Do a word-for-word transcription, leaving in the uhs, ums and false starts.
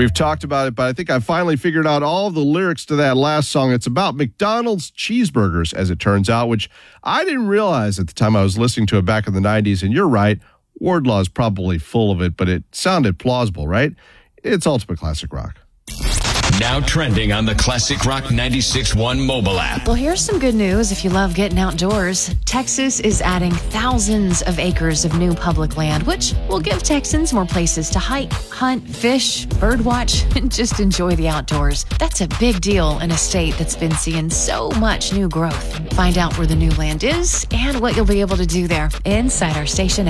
We've talked about it, but I think I finally figured out all the lyrics to that last song. It's about McDonald's cheeseburgers, as it turns out, which I didn't realize at the time I was listening to it back in the nineties. And you're right, Wardlaw is probably full of it, but it sounded plausible, right? It's Ultimate Classic Rock. Now trending on the Classic Rock ninety-six point one mobile app. Well, here's some good news if you love getting outdoors. Texas is adding thousands of acres of new public land, which will give Texans more places to hike, hunt, fish, birdwatch, and just enjoy the outdoors. That's a big deal in a state that's been seeing so much new growth. Find out where the new land is and what you'll be able to do there inside our station